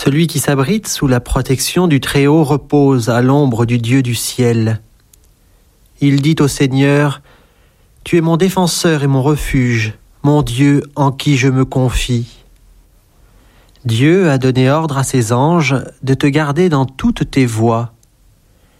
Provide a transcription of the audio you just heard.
Celui qui s'abrite sous la protection du Très-Haut repose à l'ombre du Dieu du ciel. Il dit au Seigneur, « Tu es mon défenseur et mon refuge, mon Dieu en qui je me confie. » Dieu a donné ordre à ses anges de te garder dans toutes tes voies.